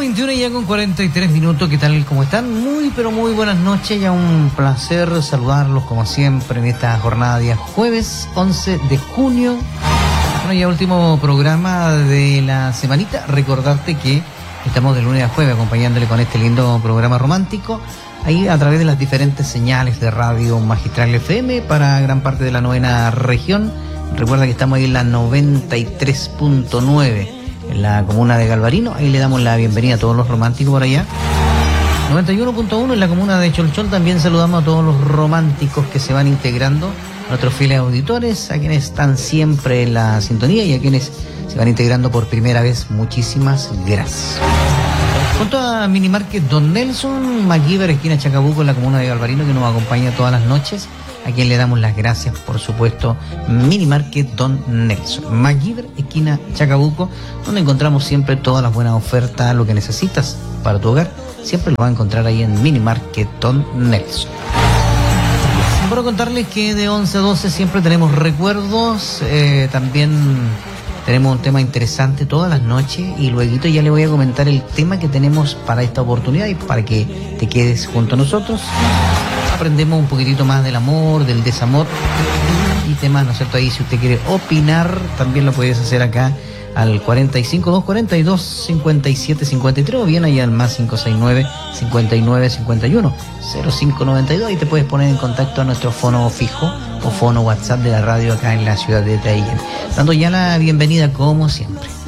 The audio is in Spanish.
21 ya con 43 minutos. ¿Qué tal? ¿Cómo están? Muy, pero muy buenas noches. Ya un placer saludarlos como siempre en esta jornada de día jueves 11 de junio. Bueno, ya último programa de la semanita. Recordarte que estamos de lunes a jueves acompañándole con este lindo programa romántico. Ahí a través de las diferentes señales de Radio Magistral FM para gran parte de la novena región. Recuerda que estamos ahí en la 93.9 en la comuna de Galvarino. Ahí le damos la bienvenida a todos los románticos por allá. 91.1 en la comuna de Cholchol. También saludamos a todos los románticos que se van integrando, a nuestros fieles auditores, a quienes están siempre en la sintonía y a quienes se van integrando por primera vez. Muchísimas gracias. Junto a Minimarket Don Nelson, MacGyver, esquina Chacabuco, en la comuna de Galvarino, que nos acompaña todas las noches, a quien le damos las gracias, por supuesto. Minimarket Don Nelson, MacGyver, esquina Chacabuco, donde encontramos siempre todas las buenas ofertas, lo que necesitas para tu hogar, siempre lo vas a encontrar ahí en Minimarket Don Nelson. Quiero contarles que de 11 a 12 siempre tenemos recuerdos, también tenemos un tema interesante todas las noches y luego ya le voy a comentar el tema que tenemos para esta oportunidad y para que te quedes junto a nosotros. Aprendemos un poquitito más del amor, del desamor y temas, ¿no es cierto? Ahí si usted quiere opinar, también lo puedes hacer acá al 45242-5753 o bien ahí al más 569-5951-0592 y te puedes poner en contacto a nuestro fono fijo o fono WhatsApp de la radio acá en la ciudad de Traillén. Dando ya la bienvenida como siempre